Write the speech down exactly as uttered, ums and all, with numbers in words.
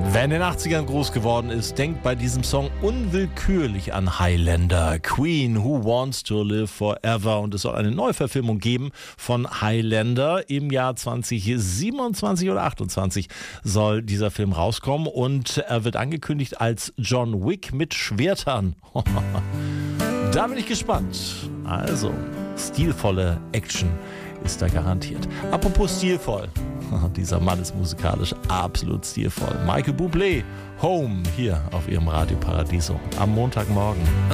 Wer in den achtzigern groß geworden ist, denkt bei diesem Song unwillkürlich an Highlander. Queen, Who Wants to Live Forever. Und es soll eine Neuverfilmung geben von Highlander. Im Jahr zwanzig siebenundzwanzig oder achtundzwanzig soll dieser Film rauskommen. Und er wird angekündigt als John Wick mit Schwertern. Da bin ich gespannt. Also, stilvolle Action ist da garantiert. Apropos stilvoll. Dieser Mann ist musikalisch absolut stilvoll. Michael Bublé, Home, hier auf ihrem Radio Paradiso am Montagmorgen.